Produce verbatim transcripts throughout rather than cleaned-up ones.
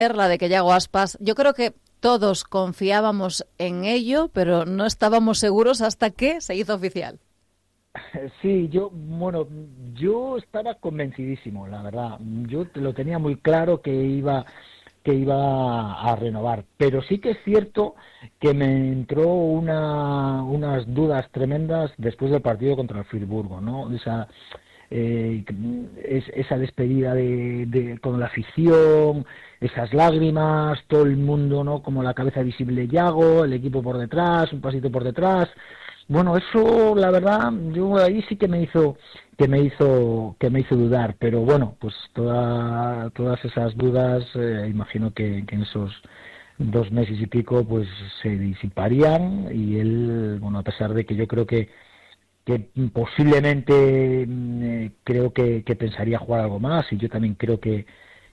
la de que Yago Aspas, yo creo que todos confiábamos en ello, pero no estábamos seguros hasta que se hizo oficial. Sí, yo, bueno, yo estaba convencidísimo, la verdad. Yo lo tenía muy claro que iba que iba a renovar, pero sí que es cierto que me entró una, unas dudas tremendas después del partido contra el Friburgo, ¿no? Esa, eh, es, esa despedida de, de, con la afición, esas lágrimas, todo el mundo, ¿no? Como la cabeza visible de Yago, el equipo por detrás, un pasito por detrás. Bueno, eso, la verdad, yo ahí sí que me hizo que me hizo que me hizo dudar, pero bueno, pues toda, todas esas dudas, eh, imagino que, que en esos dos meses y pico, pues se disiparían y él, bueno, a pesar de que yo creo que que posiblemente eh, creo que, que pensaría jugar algo más, y yo también creo que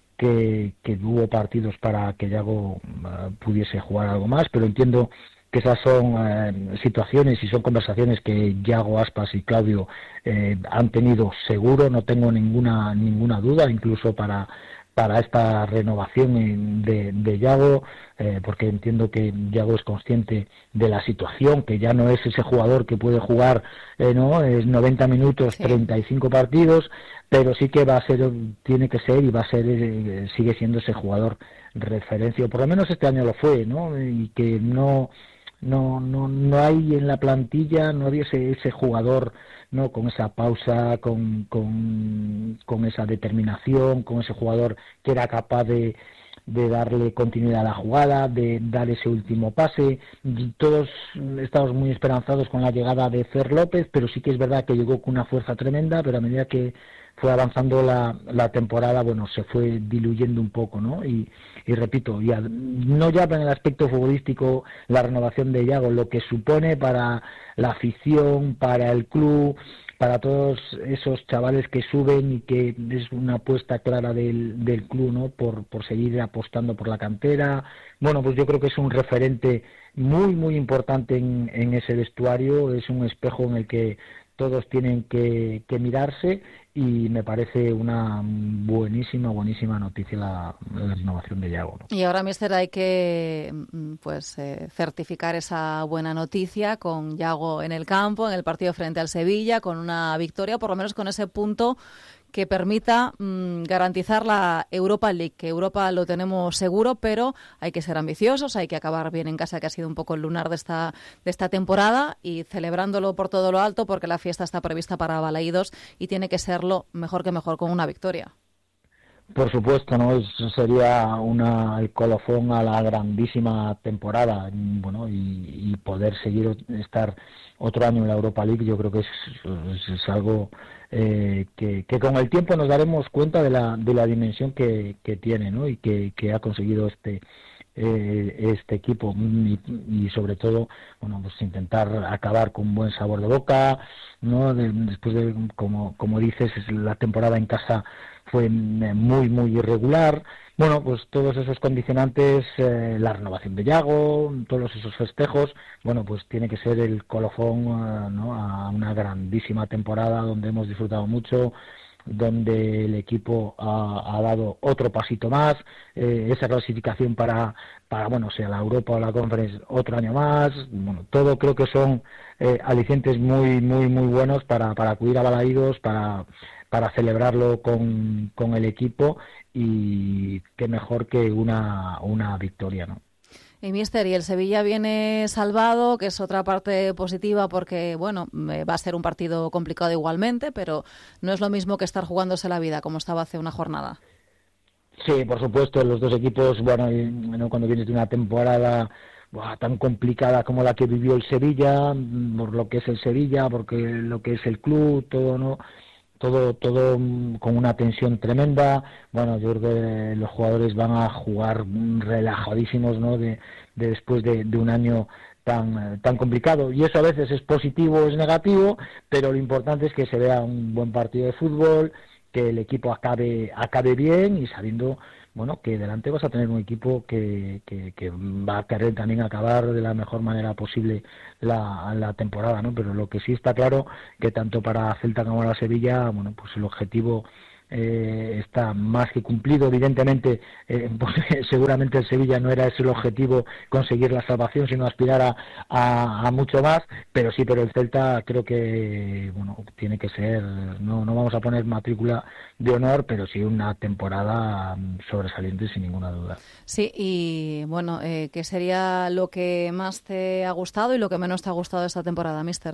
que, que hubo partidos para que Yago uh, pudiese jugar algo más, pero entiendo que esas son eh, situaciones y son conversaciones que Yago Aspas y Claudio eh, han tenido seguro, no tengo ninguna ninguna duda, incluso para para esta renovación de, de Yago, eh, porque entiendo que Yago es consciente de la situación, que ya no es ese jugador que puede jugar eh, no es noventa minutos, sí. treinta y cinco partidos, pero sí que va a ser, tiene que ser y va a ser, eh, sigue siendo ese jugador referencia, o por lo menos este año lo fue, ¿no? Y que no no no no hay en la plantilla, no había ese, ese jugador, no, con esa pausa, con, con con esa determinación, con ese jugador que era capaz de de darle continuidad a la jugada, de dar ese último pase. Todos estamos muy esperanzados con la llegada de Fer López, pero sí que es verdad que llegó con una fuerza tremenda, pero a medida que fue avanzando la, la temporada, bueno, se fue diluyendo un poco, ¿no? Y, y repito, ya, no ya en el aspecto futbolístico la renovación de Yago, lo que supone para la afición, para el club, para todos esos chavales que suben y que es una apuesta clara del, del club, ¿no? Por, por seguir apostando por la cantera. Bueno, pues yo creo que es un referente muy, muy importante en, en ese vestuario, es un espejo en el que todos tienen que, que mirarse, y me parece una buenísima, buenísima noticia la, la renovación de Yago, ¿no? Y ahora, míster, hay que pues eh, certificar esa buena noticia con Yago en el campo, en el partido frente al Sevilla, con una victoria, por lo menos con ese punto que permita mmm, garantizar la Europa League, que Europa lo tenemos seguro, pero hay que ser ambiciosos, hay que acabar bien en casa, que ha sido un poco el lunar de esta de esta temporada, y celebrándolo por todo lo alto, porque la fiesta está prevista para Balaídos y tiene que serlo mejor que mejor con una victoria. Por supuesto, ¿no? Eso sería una, el colofón a la grandísima temporada, bueno, y, y poder seguir estar otro año en la Europa League, yo creo que es, es, es algo eh, que, que con el tiempo nos daremos cuenta de la de la dimensión que, que tiene, ¿no? Y que, que ha conseguido este eh, este equipo, y, y sobre todo, bueno, pues intentar acabar con un buen sabor de boca, ¿no? De, después de, como como dices, la temporada en casa fue muy, muy irregular. Bueno, pues todos esos condicionantes, eh, la renovación de Yago, todos esos festejos, bueno, pues tiene que ser el colofón, uh, ¿no? A una grandísima temporada donde hemos disfrutado mucho, donde el equipo ha, ha dado otro pasito más, eh, esa clasificación para, para, bueno, sea la Europa o la Conference, otro año más. Bueno, todo creo que son eh, alicientes muy, muy, muy buenos para, para acudir a Balaídos, para para celebrarlo con, con el equipo, y qué mejor que una, una victoria, ¿no? Y míster, y el Sevilla viene salvado, que es otra parte positiva, porque bueno, va a ser un partido complicado igualmente, pero no es lo mismo que estar jugándose la vida como estaba hace una jornada. Sí, por supuesto, los dos equipos, bueno, y, bueno, cuando vienes de una temporada buah, tan complicada como la que vivió el Sevilla, por lo que es el Sevilla, porque lo que es el club, todo, ¿no? todo todo con una tensión tremenda. Bueno, yo creo que los jugadores van a jugar relajadísimos, ¿no? De, de después de, de un año tan tan complicado, y eso a veces es positivo o es negativo, pero lo importante es que se vea un buen partido de fútbol, que el equipo acabe acabe bien, y sabiendo, bueno, que delante vas a tener un equipo que, que, que va a querer también acabar de la mejor manera posible la, la temporada, ¿no? Pero lo que sí está claro, que tanto para Celta como para Sevilla, bueno, pues el objetivo eh, está más que cumplido. Evidentemente, eh, pues, seguramente el Sevilla no era ese el objetivo, conseguir la salvación, sino aspirar a, a, a mucho más, pero sí, pero el Celta creo que, bueno, tiene que ser, no, no vamos a poner matrícula de honor, pero sí una temporada sobresaliente sin ninguna duda. Sí, y bueno, eh, ¿qué sería lo que más te ha gustado y lo que menos te ha gustado esta temporada, míster?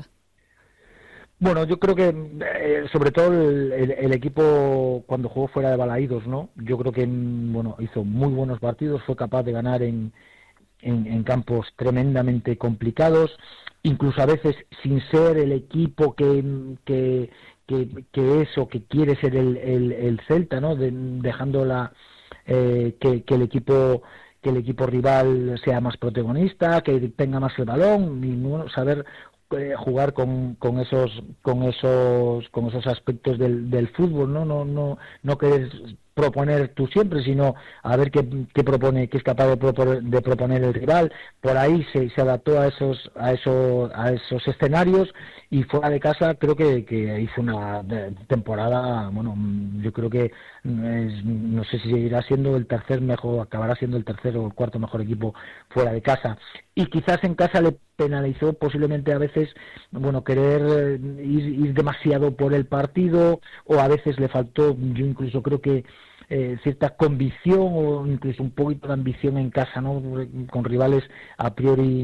Bueno, yo creo que eh, sobre todo el, el, el equipo cuando jugó fuera de Balaídos, ¿no? Yo creo que bueno, hizo muy buenos partidos, fue capaz de ganar en, en, en campos tremendamente complicados, incluso a veces sin ser el equipo que, que, que, que es o que quiere ser el, el, el Celta, ¿no? De, dejando la, eh, que, que el equipo que el equipo rival sea más protagonista, que tenga más el balón, y bueno, saber jugar con, con esos con esos con esos aspectos del, del fútbol, no no no no querer proponer tú siempre, sino a ver qué, qué propone, qué es capaz de proponer, de proponer el rival. Por ahí se, se adaptó a esos a esos a esos escenarios, y fuera de casa creo que, que hizo una temporada, bueno, yo creo que es, no sé si seguirá siendo el tercer mejor, acabará siendo el tercer o el cuarto mejor equipo fuera de casa, y quizás en casa le penalizó posiblemente a veces, bueno, querer ir, ir demasiado por el partido, o a veces le faltó, yo incluso creo que eh, cierta convicción o incluso un poquito de ambición en casa, ¿no? Con rivales a priori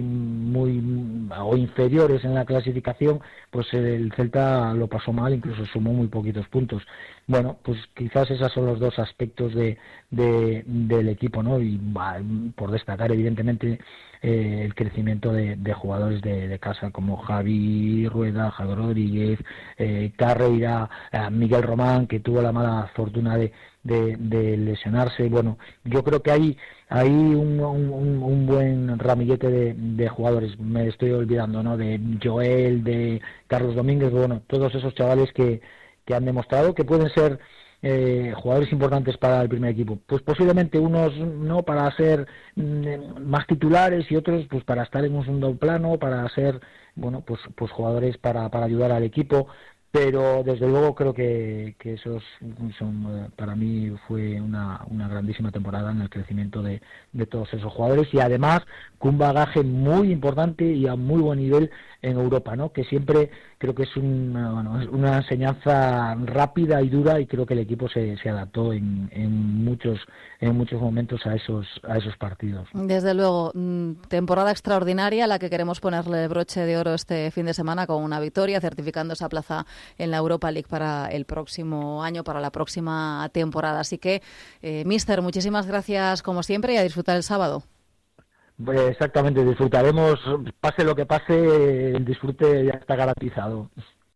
muy o inferiores en la clasificación, pues el Celta lo pasó mal, incluso sumó muy poquitos puntos. Bueno, pues quizás esos son los dos aspectos de, de del equipo, ¿no? Y bah, por destacar evidentemente eh, el crecimiento de, de jugadores de, de casa como Javi Rueda, Javi Rodríguez, eh, Carreira, eh, Miguel Román, que tuvo la mala fortuna de, de, de lesionarse. Bueno, yo creo que hay hay un, un, un buen ramillete de, de jugadores. Me estoy olvidando, ¿no? De Joel, de Carlos Domínguez, bueno, todos esos chavales que, que han demostrado que pueden ser Eh, jugadores importantes para el primer equipo. Pues posiblemente unos no para ser mm, más titulares, y otros pues para estar en un segundo plano, para ser, bueno, pues pues jugadores para, para ayudar al equipo, pero desde luego creo que, que esos son, para mí fue una, una grandísima temporada en el crecimiento de, de todos esos jugadores, y además con un bagaje muy importante y a muy buen nivel en Europa, ¿no? Que siempre creo que es una, bueno, es una enseñanza rápida y dura, y creo que el equipo se, se adaptó en, en muchos en muchos momentos a esos a esos partidos. Desde luego, temporada extraordinaria a la que queremos ponerle broche de oro este fin de semana con una victoria, certificando esa plaza en la Europa League para el próximo año, para la próxima temporada. Así que, eh, míster, muchísimas gracias como siempre, y a disfrutar el sábado. Exactamente, disfrutaremos, pase lo que pase, el disfrute ya está garantizado.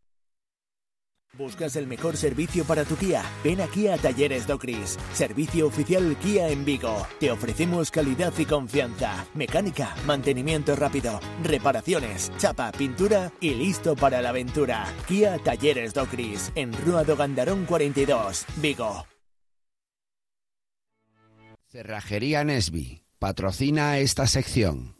¿Buscas el mejor servicio para tu Kia? Ven aquí a Talleres Docris, servicio oficial Kia en Vigo. Te ofrecemos calidad y confianza, mecánica, mantenimiento rápido, reparaciones, chapa, pintura y listo para la aventura. Kia Talleres Docris, en Rúa do Gandarón cuarenta y dos, Vigo. Cerrajería Nesby patrocina esta sección.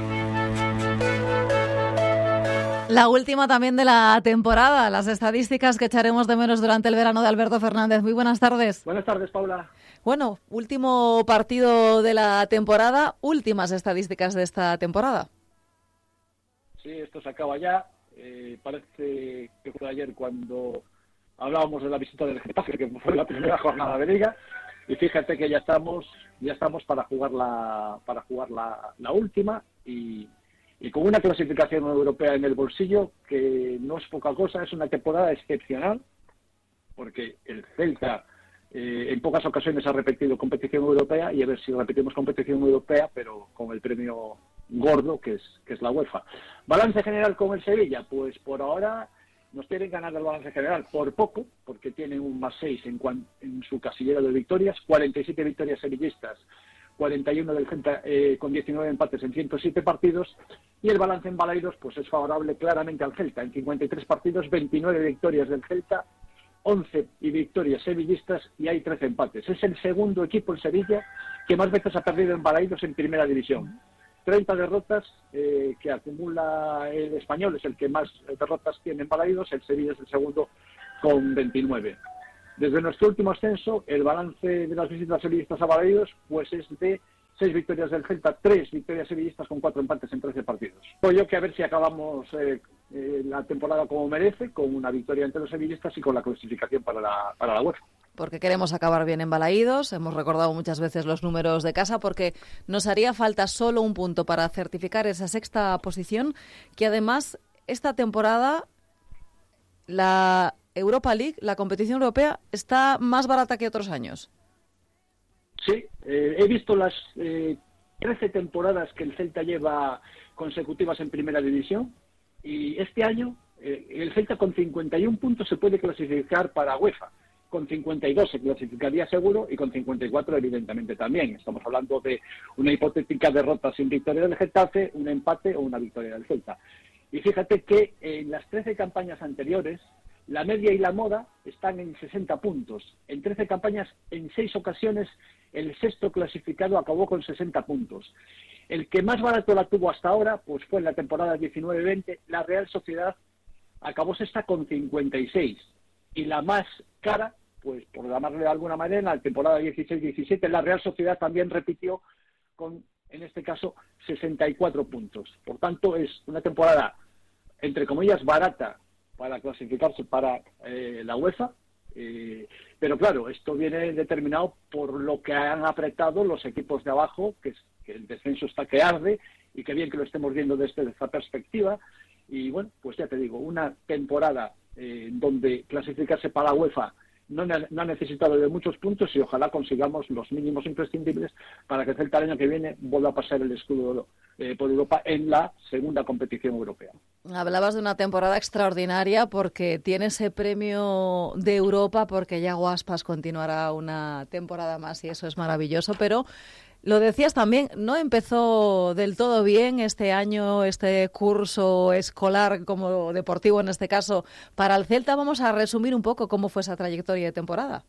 La última también de la temporada, las estadísticas que echaremos de menos durante el verano de Alberto Fernández. Muy buenas tardes. Buenas tardes, Paula. Bueno, último partido de la temporada, últimas estadísticas de esta temporada. Sí, esto se acaba ya. Eh, parece que fue ayer cuando hablábamos de la visita del Getafe, que fue la primera jornada de Liga. Y fíjate que ya estamos ya estamos para jugar la para jugar la, la última, y, y con una clasificación europea en el bolsillo, que no es poca cosa. Es una temporada excepcional, porque el Celta eh, en pocas ocasiones ha repetido competición europea, y a ver si repetimos competición europea, pero con el premio gordo que es que es la UEFA. Balance general con el Sevilla, pues por ahora nos quieren ganar el balance general por poco, porque tienen un más seis en, en su casillero de victorias, cuarenta y siete victorias sevillistas, cuarenta y uno del Celta, eh, con diecinueve empates en ciento siete partidos, y el balance en Balaidos pues es favorable claramente al Celta, en cincuenta y tres partidos, veintinueve victorias del Celta, once y victorias sevillistas, y hay trece empates. Es el segundo equipo en Sevilla que más veces ha perdido en Balaidos en primera división. treinta derrotas eh, que acumula el Español, es el que más derrotas tiene en Balaidos, el Sevilla es el segundo con veintinueve. Desde nuestro último ascenso, el balance de las visitas sevillistas a Balaídos pues es de seis victorias del Celta, tres victorias sevillistas con cuatro empates en trece partidos. Pues yo que a ver si acabamos eh, eh, la temporada como merece, con una victoria entre los sevillistas y con la clasificación para la, para la UEFA. Porque queremos acabar bien en Balaídos, hemos recordado muchas veces los números de casa, porque nos haría falta solo un punto para certificar esa sexta posición, que además esta temporada la Europa League, la competición europea, está más barata que otros años. Sí, eh, he visto las eh, trece temporadas que el Celta lleva consecutivas en Primera División y este año eh, el Celta con cincuenta y un puntos se puede clasificar para UEFA. Con cincuenta y dos se clasificaría seguro y con cincuenta y cuatro evidentemente también. Estamos hablando de una hipotética derrota sin victoria del Getafe, un empate o una victoria del Celta. Y fíjate que en las trece campañas anteriores, la media y la moda están en sesenta puntos. En trece campañas, en seis ocasiones, el sexto clasificado acabó con sesenta puntos. El que más barato la tuvo hasta ahora, pues fue en la temporada diecinueve veinte, la Real Sociedad acabó sexta con cincuenta y seis. Y la más cara, pues por llamarle de alguna manera, en la temporada dieciséis diecisiete, la Real Sociedad también repitió con, en este caso, sesenta y cuatro puntos. Por tanto, es una temporada, entre comillas, barata para clasificarse para eh, la UEFA. Eh, pero claro, esto viene determinado por lo que han apretado los equipos de abajo, que, es, que el descenso está que arde, y que bien que lo estemos viendo desde esta perspectiva. Y bueno, pues ya te digo, una temporada eh, donde clasificarse para la UEFA no, no ha necesitado de muchos puntos y ojalá consigamos los mínimos imprescindibles para que el Celta el año que viene vuelva a pasar el escudo eh, por Europa en la segunda competición europea. Hablabas de una temporada extraordinaria porque tiene ese premio de Europa, porque Yago Aspas continuará una temporada más y eso es maravilloso, pero lo decías también, no empezó del todo bien este año, este curso escolar como deportivo en este caso para el Celta. Vamos a resumir un poco cómo fue esa trayectoria de temporada.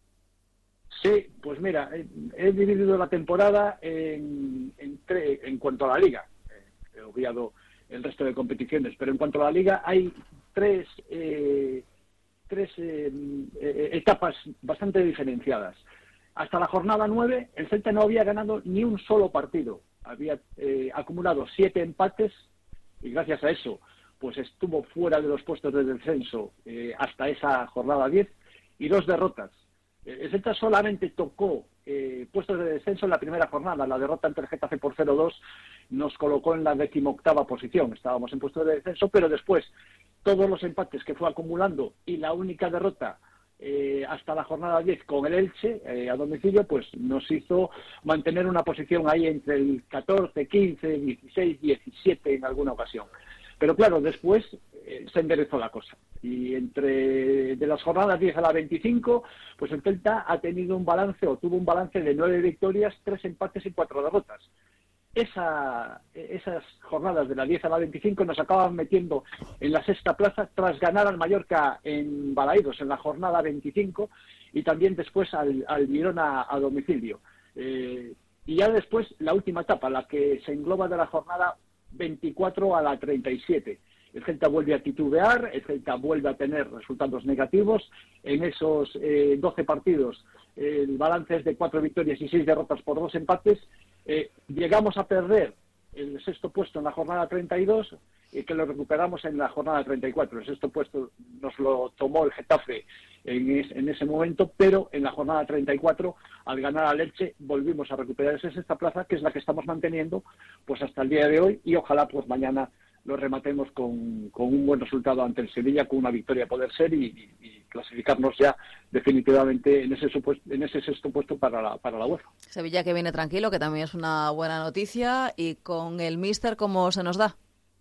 Sí, pues mira, he, he dividido la temporada en, en, tre, en cuanto a la Liga. He obviado el resto de competiciones, pero en cuanto a la Liga hay tres, eh, tres eh, eh, etapas bastante diferenciadas. Hasta la jornada nueve, el Celta no había ganado ni un solo partido. Había eh, acumulado siete empates y gracias a eso pues estuvo fuera de los puestos de descenso eh, hasta esa jornada diez y dos derrotas. El Celta solamente tocó eh, puestos de descenso en la primera jornada. La derrota ante el Getafe por cero dos nos colocó en la decimoctava posición. Estábamos en puestos de descenso, pero después todos los empates que fue acumulando y la única derrota Eh, hasta la jornada diez con el Elche eh, a domicilio, pues nos hizo mantener una posición ahí entre el catorce, quince, dieciséis, diecisiete en alguna ocasión. Pero claro, después eh, se enderezó la cosa. Y entre de las jornadas diez a la veinticinco, pues el Celta ha tenido un balance, o tuvo un balance de nueve victorias, tres empates y cuatro derrotas. Esa, esas jornadas de la diez a la veinticinco nos acaban metiendo en la sexta plaza tras ganar al Mallorca en Balaídos en la jornada veinticinco y también después al, al Girona a domicilio. Eh, y ya después la última etapa, la que se engloba de la jornada veinticuatro a la treinta y siete. El Celta vuelve a titubear, el Celta vuelve a tener resultados negativos. En esos eh, doce partidos eh, el balance es de cuatro victorias y seis derrotas por dos empates. Eh, llegamos a perder el sexto puesto en la jornada treinta y dos y que lo recuperamos en la jornada treinta y cuatro. El sexto puesto nos lo tomó el Getafe en, es, en ese momento, pero en la jornada treinta y cuatro, al ganar al Elche, volvimos a recuperar esa sexta plaza, que es la que estamos manteniendo pues hasta el día de hoy, y ojalá pues mañana lo rematemos con, con un buen resultado ante el Sevilla, con una victoria a poder ser y, y, y clasificarnos ya definitivamente en ese supuesto, en ese sexto puesto para la, para la UEFA. Sevilla que viene tranquilo, que también es una buena noticia, y con el míster, ¿cómo se nos da?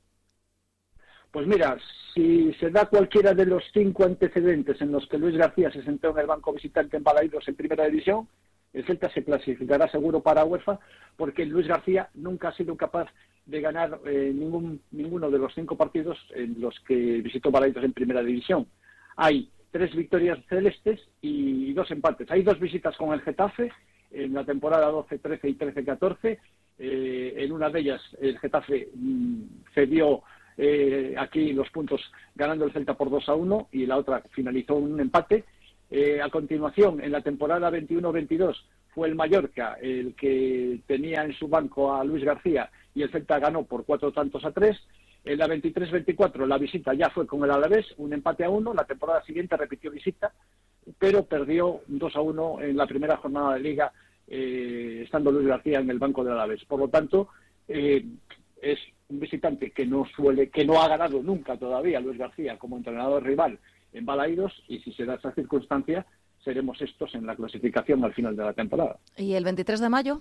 Pues mira, si se da cualquiera de los cinco antecedentes en los que Luis García se sentó en el banco visitante en Balaídos en Primera División, el Celta se clasificará seguro para UEFA, porque Luis García nunca ha sido capaz de ganar eh, ningún ninguno de los cinco partidos en los que visitó Balaídos en Primera División. Hay tres victorias celestes y dos empates. Hay dos visitas con el Getafe en la temporada doce trece y trece catorce. Eh, en una de ellas el Getafe mmm, cedió eh, aquí los puntos ganando el Celta por dos a uno y la otra finalizó un empate. Eh, a continuación, en la temporada veintiuno veintidós, fue el Mallorca el que tenía en su banco a Luis García y el Celta ganó por cuatro tantos a tres. En la veintitrés veinticuatro la visita ya fue con el Alavés, un empate a uno. La temporada siguiente repitió visita, pero perdió dos a uno en la primera jornada de Liga, eh, estando Luis García en el banco del Alavés. Por lo tanto, eh, es un visitante que no suele, que no ha ganado nunca todavía Luis García como entrenador rival en Balaídos, y si se da esa circunstancia, seremos estos en la clasificación al final de la temporada. ¿Y el veintitrés de mayo?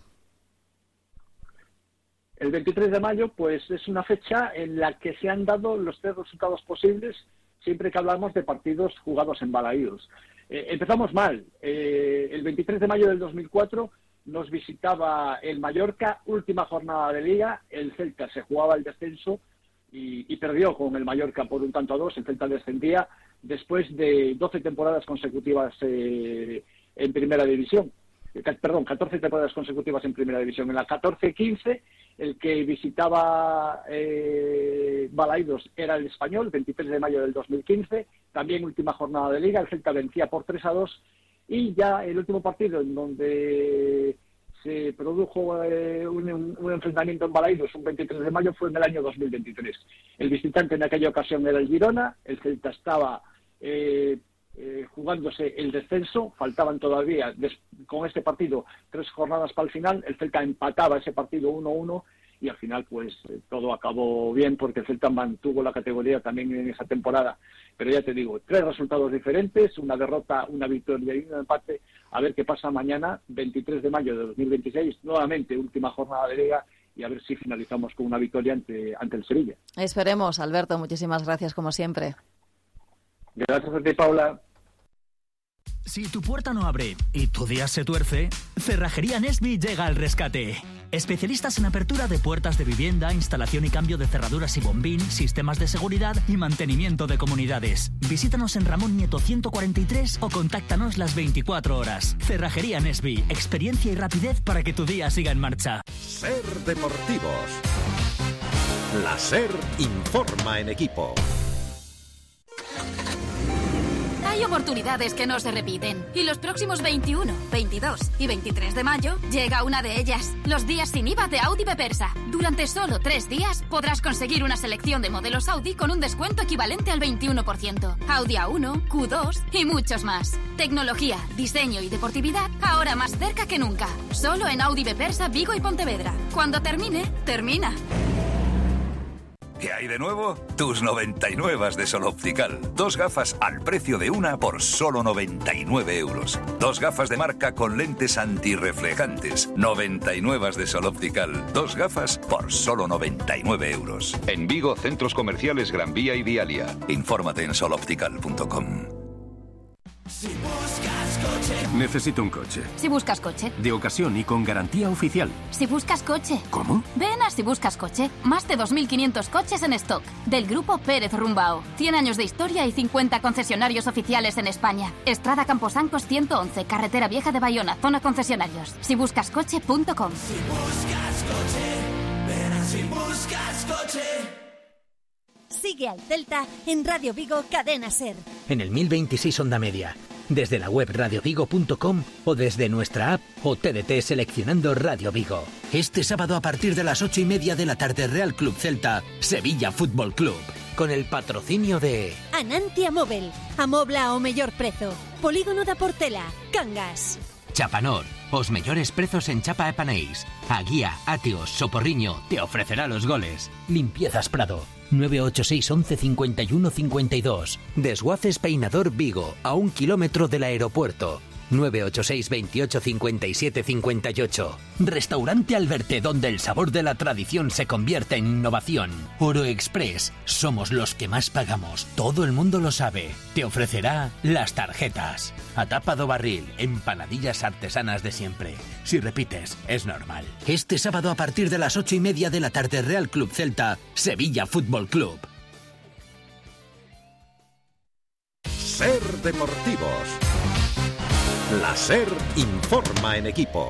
El veintitrés de mayo, pues es una fecha en la que se han dado los tres resultados posibles siempre que hablamos de partidos jugados en Balaídos. Eh, empezamos mal. Eh, el veintitrés de mayo del dos mil cuatro nos visitaba el Mallorca, última jornada de Liga. El Celta se jugaba el descenso y, y perdió con el Mallorca por un tanto a dos. El Celta descendía después de doce temporadas consecutivas eh, en Primera División. Eh, perdón, catorce temporadas consecutivas en Primera División. En la catorce quince, el que visitaba eh, Balaídos era el Español, veintitrés de mayo del dos mil quince. También última jornada de Liga. El Celta vencía por tres a dos. Y ya el último partido en donde se produjo eh, un, un, un enfrentamiento en Balaídos, un veintitrés de mayo, fue en el año dos mil veintitrés. El visitante en aquella ocasión era el Girona. El Celta estaba eh, eh, jugándose el descenso. Faltaban todavía, des, con este partido, tres jornadas para el final. El Celta empataba ese partido uno a uno. Y al final, pues, eh, todo acabó bien porque el Celta mantuvo la categoría también en esa temporada. Pero ya te digo, tres resultados diferentes, una derrota, una victoria y un empate. A ver qué pasa mañana, veintitrés de mayo de dos mil veintiséis, nuevamente última jornada de Liga, y a ver si finalizamos con una victoria ante, ante el Sevilla. Esperemos, Alberto, muchísimas gracias como siempre. Gracias a ti, Paula. Si tu puerta no abre y tu día se tuerce, Cerrajería Nesby llega al rescate. Especialistas en apertura de puertas de vivienda, instalación y cambio de cerraduras y bombín, sistemas de seguridad y mantenimiento de comunidades. Visítanos en Ramón Nieto ciento cuarenta y tres o contáctanos las veinticuatro horas. Cerrajería Nesby, experiencia y rapidez para que tu día siga en marcha. Ser Deportivos. La SER informa en equipo. Hay oportunidades que no se repiten y los próximos veintiuno, veintidós y veintitrés de mayo llega una de ellas, los días sin I V A de Audi Bepersa. Durante solo tres días podrás conseguir una selección de modelos Audi con un descuento equivalente al veintiuno por ciento. Audi A uno, Q dos y muchos más. Tecnología, diseño y deportividad ahora más cerca que nunca. Solo en Audi Bepersa, Vigo y Pontevedra. Cuando termine, termina. ¿Qué hay de nuevo? Tus noventa y nueve de Sol Optical. Dos gafas al precio de una por solo noventa y nueve euros. Dos gafas de marca con lentes antirreflejantes. noventa y nueve de Sol Optical. Dos gafas por solo noventa y nueve euros. En Vigo, centros comerciales Gran Vía y Vialia. Infórmate en sol optical punto com. Si buscas coche. Necesito un coche. Si buscas coche. De ocasión y con garantía oficial. Si buscas coche. ¿Cómo? Ven a Si buscas coche. Más de dos mil quinientos coches en stock. Del grupo Pérez Rumbao. cien años de historia y cincuenta concesionarios oficiales en España. Estrada Camposancos ciento once, Carretera Vieja de Bayona, zona concesionarios. si buscas coche punto com. Si buscas coche. Ven a Si buscas coche. Sigue al Celta en Radio Vigo Cadena SER. En el mil veintiséis Onda Media, desde la web radio vigo punto com o desde nuestra app o T D T seleccionando Radio Vigo. Este sábado a partir de las ocho y media de la tarde, Real Club Celta, Sevilla Fútbol Club, con el patrocinio de Anantia Móvil, amobla ao mellor prezo. Polígono da Portela, Cangas. Chapanor, os mellores prezos en chapa e panéis. A Guía, Atios, Soporriño te ofrecerá los goles. Limpiezas Prado, nueve ocho seis once cincuenta y uno cincuenta y dos. Desguaces Peinador Vigo, a un kilómetro del aeropuerto. nueve ocho seis veintiocho cincuenta y siete cincuenta y ocho. Restaurante Alberte, donde el sabor de la tradición se convierte en innovación. Oro Express, somos los que más pagamos, todo el mundo lo sabe. Te ofrecerá las tarjetas. Atapa do Barril, empanadillas artesanas de siempre. Si repites, es normal. Este sábado a partir de las ocho y media de la tarde, Real Club Celta, Sevilla Fútbol Club. Ser Deportivos. La SER informa en equipo.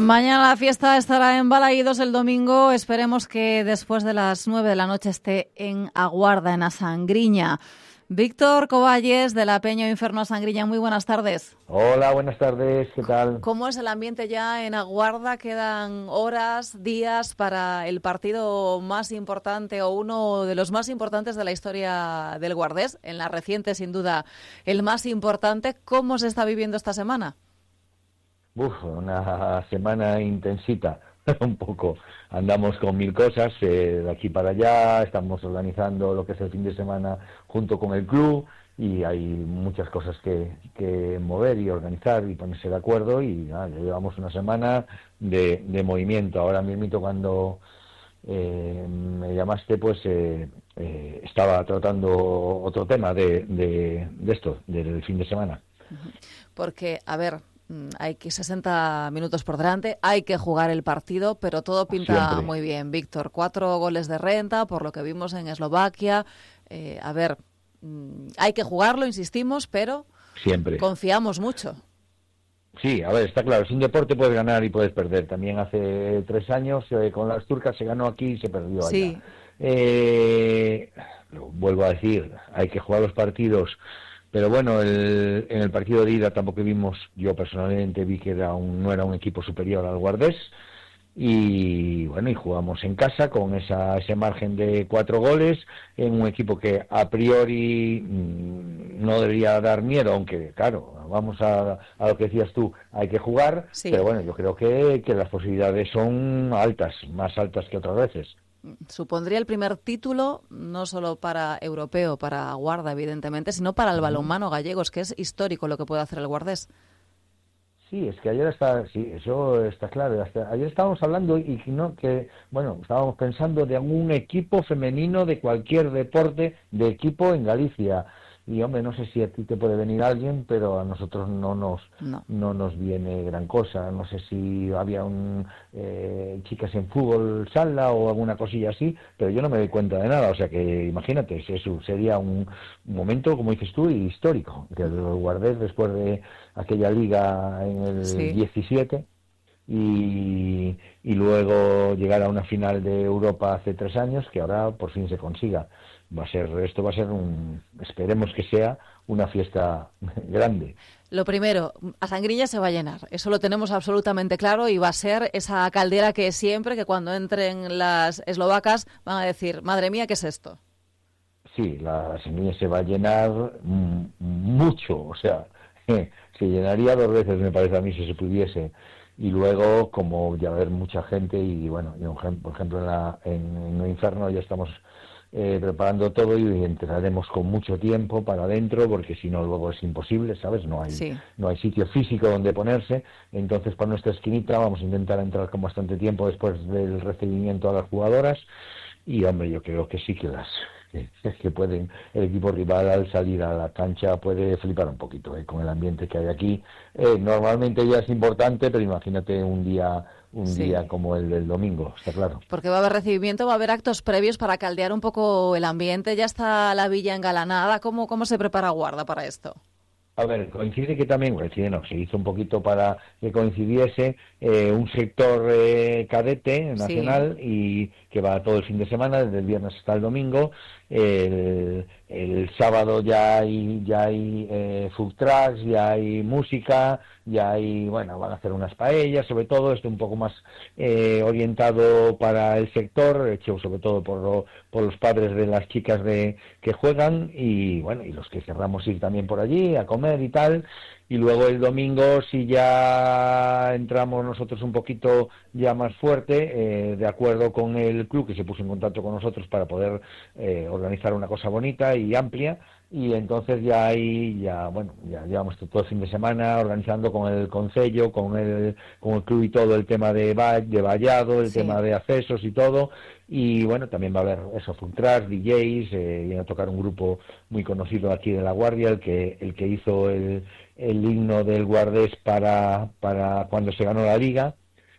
Mañana la fiesta estará en Balaídos, el domingo esperemos que después de las nueve de la noche esté en Aguarda, en Asangriña. Víctor Coballes, de la Peña Inferno Asangriña, muy buenas tardes. Hola, buenas tardes, ¿qué tal? ¿Cómo es el ambiente ya en Aguarda? Quedan horas, días para el partido más importante o uno de los más importantes de la historia del Guardés, en la reciente sin duda el más importante. ¿Cómo se está viviendo esta semana? Uf, una semana intensita, un poco. Andamos con mil cosas, eh, de aquí para allá, estamos organizando lo que es el fin de semana junto con el club y hay muchas cosas que, que mover y organizar y ponerse de acuerdo y nada, ya llevamos una semana de, de movimiento. Ahora mismo cuando eh, me llamaste, pues eh, eh, estaba tratando otro tema de, de, de esto, del fin de semana. Porque, a ver, hay que sesenta minutos por delante, hay que jugar el partido, pero todo pinta Siempre. muy bien, Víctor. Cuatro goles de renta, por lo que vimos en Eslovaquia. Eh, a ver, hay que jugarlo, insistimos, pero Siempre. confiamos mucho. Sí, a ver, está claro, es un deporte, puedes ganar y puedes perder. También hace tres años eh, con las turcas se ganó aquí y se perdió allá. Sí. Eh, lo vuelvo a decir, hay que jugar los partidos. Pero bueno, el, en el partido de ida tampoco vimos, yo personalmente vi que era un, no era un equipo superior al Guardés y bueno, y jugamos en casa con esa, ese margen de cuatro goles en un equipo que a priori mmm, no debería dar miedo, aunque claro, vamos a, a lo que decías tú, hay que jugar, sí. Pero bueno, yo creo que, que las posibilidades son altas, más altas que otras veces. Supondría el primer título, no solo para europeo, para Guarda, evidentemente, sino para el balonmano gallego, es que es histórico lo que puede hacer el Guardés. Sí, es que ayer está, sí, eso está claro. Hasta ayer estábamos hablando y no que, bueno, estábamos pensando de algún equipo femenino de cualquier deporte, de equipo en Galicia. Y hombre, no sé si a ti te puede venir alguien, pero a nosotros no nos no, no nos viene gran cosa. No sé si había un eh, chicas en fútbol sala o alguna cosilla así, pero yo no me doy cuenta de nada. O sea que imagínate, eso sería un, un momento, como dices tú, histórico. Que los Guardés después de aquella liga en el sí. diecisiete y, y luego llegar a una final de Europa hace tres años, que ahora por fin se consiga. Va a ser, esto va a ser un, esperemos que sea una fiesta grande. Lo primero, Asangriña se va a llenar, eso lo tenemos absolutamente claro y va a ser esa caldera que siempre, que cuando entren las eslovacas van a decir, madre mía, ¿qué es esto? Sí, la Asangriña se va a llenar mucho, o sea, se llenaría dos veces, me parece a mí, si se pudiese. Y luego, como ya va a haber mucha gente y bueno, por ejemplo en, la, en, en el Inferno ya estamos Eh, preparando todo y entraremos con mucho tiempo para adentro porque si no luego es imposible, ¿sabes? No hay sí. no hay sitio físico donde ponerse, entonces para nuestra esquinita vamos a intentar entrar con bastante tiempo después del recibimiento a las jugadoras y hombre, yo creo que sí que las que, que pueden, el equipo rival al salir a la cancha puede flipar un poquito eh, con el ambiente que hay aquí. Eh, normalmente ya es importante, pero imagínate un día un sí. día como el del domingo, está claro. Porque va a haber recibimiento, va a haber actos previos para caldear un poco el ambiente, ya está la villa engalanada, ¿cómo, cómo se prepara Guarda para esto? A ver, coincide que también, coincide no, se hizo un poquito para que coincidiese eh, un sector eh, cadete nacional sí. y que va todo el fin de semana, desde el viernes hasta el domingo. El, el sábado ya hay ya hay eh, food trucks, ya hay música, ya hay, bueno, van a hacer unas paellas, sobre todo esto un poco más eh, orientado para el sector, hecho sobre todo por, lo, por los padres de las chicas de que juegan y bueno, y los que querramos ir también por allí a comer y tal. Y luego el domingo, si ya entramos nosotros un poquito ya más fuerte, eh, de acuerdo con el club que se puso en contacto con nosotros para poder eh, organizar una cosa bonita y amplia, y entonces ya ahí, ya bueno, ya llevamos todo el fin de semana organizando con el concello, con el, con el club y todo el tema de, de vallado, el sí. tema de accesos y todo. Y bueno, también va a haber eso, food trucks, D Js, eh, viene a tocar un grupo muy conocido aquí de La Guardia, el que el que hizo el, el himno del Guardés para, para cuando se ganó la Liga.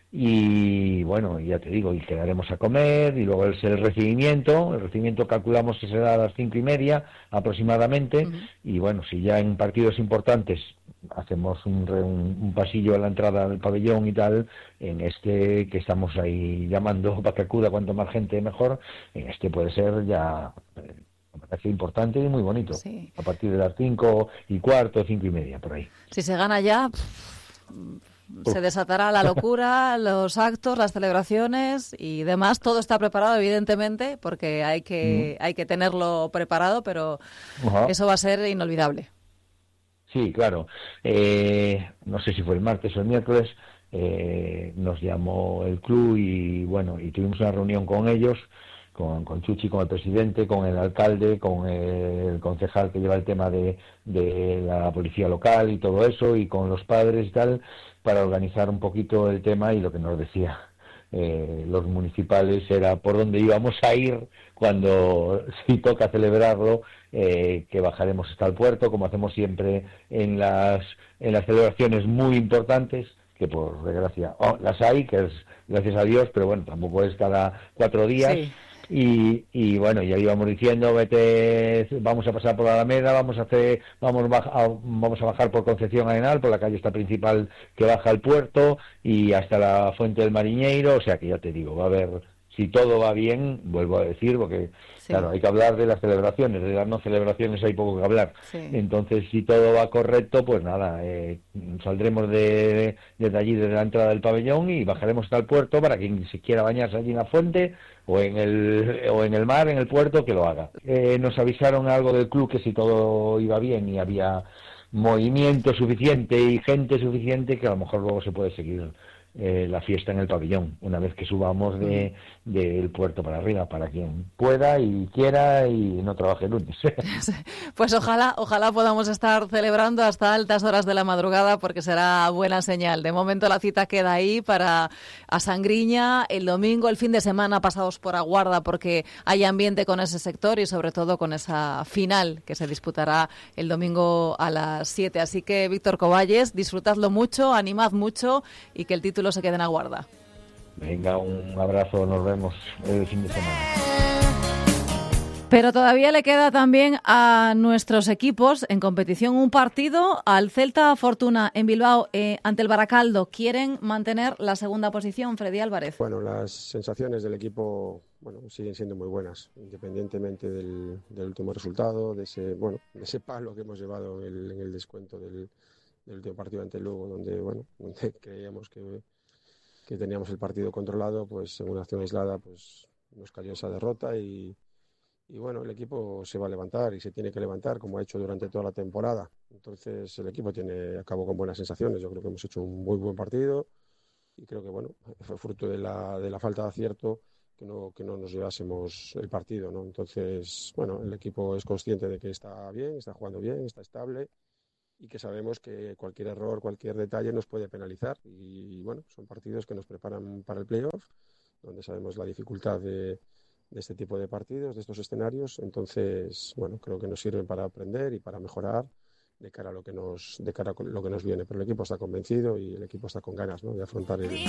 Y bueno, ya te digo, y quedaremos a comer, y luego es el recibimiento, el recibimiento calculamos que será a las cinco y media aproximadamente, uh-huh. y bueno, si ya en partidos importantes hacemos un, un, un pasillo a la entrada del pabellón y tal, en este que estamos ahí llamando para que acuda cuanto más gente mejor, en este puede ser ya, eh, me parece importante y muy bonito, sí. A partir de las cinco y cuarto, cinco y media, por ahí. Si se gana ya, pff, se desatará la locura, los actos, las celebraciones y demás. Todo está preparado, evidentemente, porque hay que, mm. hay que tenerlo preparado, pero uh-huh. eso va a ser inolvidable. Sí, claro. Eh, no sé si fue el martes o el miércoles, eh, nos llamó el club y bueno, y tuvimos una reunión con ellos, con, con Chuchi, con el presidente, con el alcalde, con el concejal que lleva el tema de, de la policía local y todo eso, y con los padres y tal, para organizar un poquito el tema. Y lo que nos decía eh, los municipales era por dónde íbamos a ir cuando, si toca celebrarlo, eh, que bajaremos hasta el puerto, como hacemos siempre en las en las celebraciones muy importantes, que por desgracia oh, las hay, que es gracias a Dios, pero bueno, tampoco es cada cuatro días. Sí. Y, y bueno, ya íbamos diciendo, vete, vamos a pasar por la Alameda, vamos a hacer, vamos a, vamos a bajar por Concepción Arenal, por la calle esta principal que baja al puerto, y hasta la Fuente del Mariñeiro. O sea que ya te digo, va a haber, si todo va bien, vuelvo a decir, porque sí. claro, hay que hablar de las celebraciones, de las no celebraciones hay poco que hablar. Sí. Entonces, si todo va correcto, pues nada, eh, saldremos de, desde allí, desde la entrada del pabellón, y bajaremos hasta el puerto para quien se quiera bañarse allí en la fuente o en el o en el mar, en el puerto, que lo haga. Eh, nos avisaron algo del club que si todo iba bien y había movimiento suficiente y gente suficiente, que a lo mejor luego se puede seguir Eh, la fiesta en el pabellón, una vez que subamos de del puerto para arriba, para quien pueda y quiera y no trabaje el lunes. Pues ojalá, ojalá podamos estar celebrando hasta altas horas de la madrugada, porque será buena señal. De momento la cita queda ahí para a Sangriña el domingo, el fin de semana pasados por Aguarda, porque hay ambiente con ese sector y sobre todo con esa final que se disputará el domingo a las siete. Así que, Víctor Coballes, disfrutadlo mucho, animad mucho y que el título se quede en Aguarda. Venga, un abrazo, nos vemos el fin de semana. Pero todavía le queda también a nuestros equipos en competición un partido. Al Celta Fortuna en Bilbao eh, ante el Baracaldo. Quieren mantener la segunda posición, Freddy Álvarez. Bueno, las sensaciones del equipo bueno, siguen siendo muy buenas, independientemente del, del último resultado, de ese bueno, de ese palo que hemos llevado en el, en el descuento del el último partido ante el Lugo, donde bueno, donde creíamos que, que teníamos el partido controlado, pues en una acción aislada pues nos cayó esa derrota y, y bueno, el equipo se va a levantar y se tiene que levantar como ha hecho durante toda la temporada. Entonces el equipo tiene acabó con buenas sensaciones. Yo creo que hemos hecho un muy buen partido y creo que bueno, fue fruto de la, de la falta de acierto que no, que no nos llevásemos el partido, ¿no? Entonces, bueno, el equipo es consciente de que está bien, está jugando bien, está estable, y que sabemos que cualquier error, cualquier detalle nos puede penalizar. Y bueno, son partidos que nos preparan para el playoff, donde sabemos la dificultad de, de este tipo de partidos, de estos escenarios. Entonces, bueno, creo que nos sirven para aprender y para mejorar de cara a lo que nos, de cara a lo que nos viene. Pero el equipo está convencido y el equipo está con ganas, ¿no?, de afrontar el...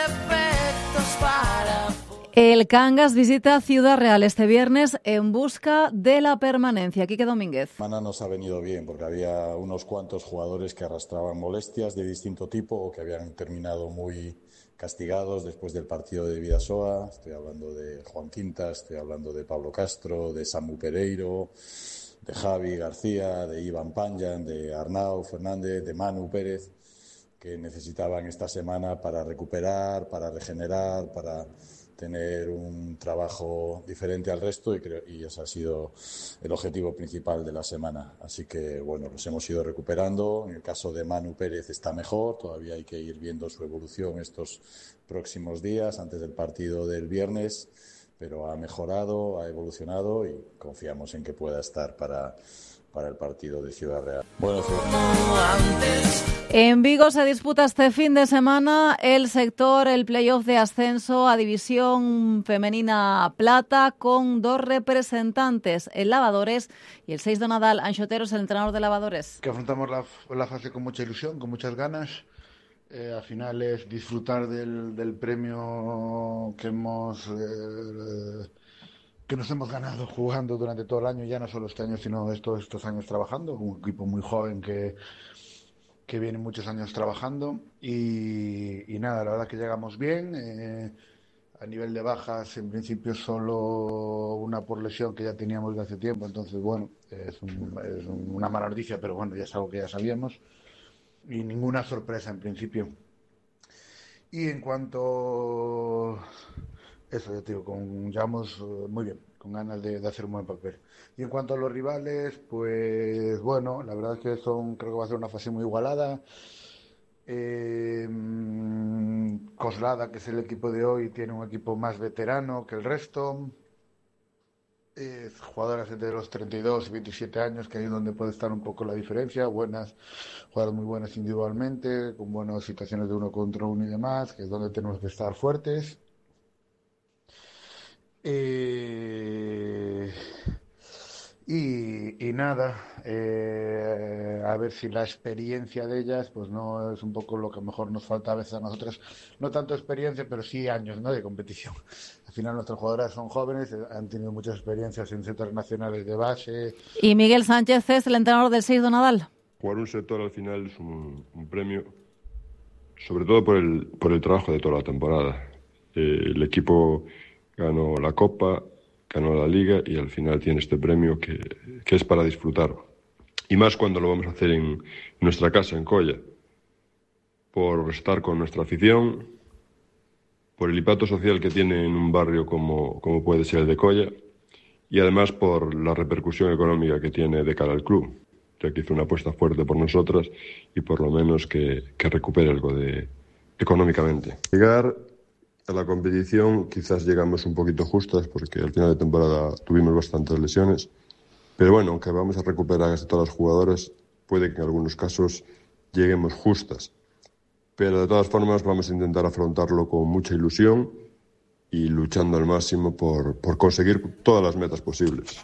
El Cangas visita Ciudad Real este viernes en busca de la permanencia. Quique Domínguez. Semana nos ha venido bien porque había unos cuantos jugadores que arrastraban molestias de distinto tipo o que habían terminado muy castigados después del partido de Bidasoa. Estoy hablando de Juan Quintas, estoy hablando de Pablo Castro, de Samu Pereiro, de Javi García, de Iván Panjan, de Arnau Fernández, de Manu Pérez, que necesitaban esta semana para recuperar, para regenerar, para tener un trabajo diferente al resto, y creo y ese ha sido el objetivo principal de la semana. Así que bueno, los hemos ido recuperando. En el caso de Manu Pérez está mejor, todavía hay que ir viendo su evolución estos próximos días antes del partido del viernes, pero ha mejorado, ha evolucionado y confiamos en que pueda estar para para el partido de Ciudad Real. Bueno, en Vigo se disputa este fin de semana el sector, el playoff de ascenso a División Femenina Plata, con dos representantes, el Lavadores y el seis de Nadal. Anxoteros, el entrenador de Lavadores. Que afrontamos la, la fase con mucha ilusión, con muchas ganas. Eh, al final es disfrutar del, del premio que hemos... Eh, que nos hemos ganado jugando durante todo el año, ya no solo este año, sino estos, estos años trabajando, un equipo muy joven que, que vienen muchos años trabajando y, y nada, la verdad que llegamos bien. Eh, a nivel de bajas, en principio solo una por lesión que ya teníamos de hace tiempo, entonces bueno, es, un, es una mala noticia, pero bueno, ya es algo que ya sabíamos y ninguna sorpresa en principio. Y en cuanto... Eso, ya te digo, con, llevamos muy bien, con ganas de, de hacer un buen papel. Y en cuanto a los rivales, pues bueno, la verdad es que son, creo que va a ser una fase muy igualada. Eh, Coslada, que es el equipo de hoy, tiene un equipo más veterano que el resto. Eh, jugadoras entre los treinta y dos y veintisiete años, que ahí es donde puede estar un poco la diferencia. Buenas, jugadoras muy buenas individualmente, con buenas situaciones de uno contra uno y demás, que es donde tenemos que estar fuertes. Eh, y, y nada, eh, a ver si la experiencia de ellas pues no es un poco lo que mejor nos falta a veces a nosotras, no tanto experiencia, pero sí años, ¿no?, de competición. Al final nuestras jugadoras son jóvenes, han tenido muchas experiencias en sectores nacionales de base. Y Miguel Sánchez es el entrenador del seis do Nadal. Jugar un sector al final es un, un premio, sobre todo por el, por el trabajo de toda la temporada. Eh, el equipo ganó la Copa, ganó la Liga y al final tiene este premio que, que es para disfrutar. Y más cuando lo vamos a hacer en nuestra casa, en Colla, por estar con nuestra afición, por el impacto social que tiene en un barrio como, como puede ser el de Colla y además por la repercusión económica que tiene de cara al club, ya que hizo una apuesta fuerte por nosotras y por lo menos que, que recupere algo de económicamente. Llegar a la competición quizás llegamos un poquito justas porque al final de temporada tuvimos bastantes lesiones, pero bueno, aunque vamos a recuperar casi todas las jugadoras, puede que en algunos casos lleguemos justas, pero de todas formas vamos a intentar afrontarlo con mucha ilusión y luchando al máximo por, por conseguir todas las metas posibles.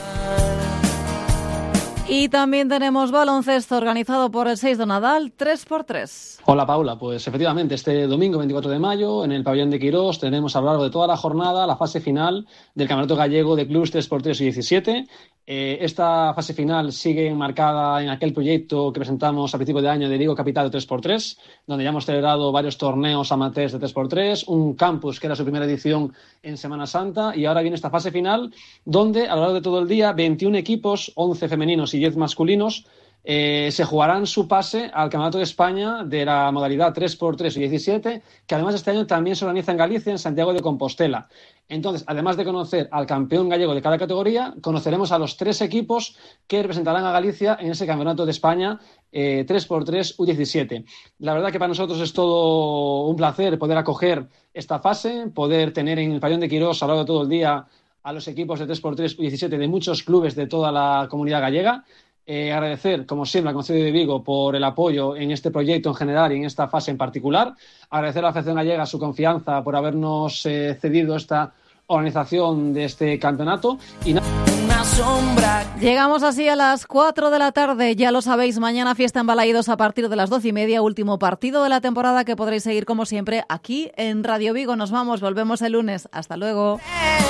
Y también tenemos baloncesto organizado por el seis do Nadal, tres por tres. Hola Paula, pues efectivamente este domingo veinticuatro de mayo en el pabellón de Quirós tenemos a lo largo de toda la jornada la fase final del Campeonato Gallego de Clubs tres por tres y diecisiete. Eh, esta fase final sigue enmarcada en aquel proyecto que presentamos a principio de año de Liga Capital de tres por tres, donde ya hemos celebrado varios torneos amateurs de tres por tres, un campus que era su primera edición en Semana Santa y ahora viene esta fase final donde a lo largo de todo el día veintiún equipos, once femeninos y diez masculinos, Eh, se jugarán su pase al Campeonato de España de la modalidad tres por tres y diecisiete, que además este año también se organiza en Galicia, en Santiago de Compostela. Entonces, además de conocer al campeón gallego de cada categoría, conoceremos a los tres equipos que representarán a Galicia en ese Campeonato de España eh, tres por tres U diecisiete. La verdad que para nosotros es todo un placer poder acoger esta fase, poder tener en el pabellón de Quirós a lo largo de todo el día a los equipos de tres por tres U diecisiete de muchos clubes de toda la comunidad gallega. Eh, agradecer, como siempre, al Concello de Vigo por el apoyo en este proyecto en general y en esta fase en particular. Agradecer a la Federación Gallega su confianza por habernos eh, cedido esta organización de este campeonato. Y na- Una sombra. Llegamos así a las cuatro de la tarde. Ya lo sabéis, mañana fiesta en Balaídos a partir de las doce y media. Último partido de la temporada que podréis seguir, como siempre, aquí en Radio Vigo. Nos vamos, volvemos el lunes. Hasta luego.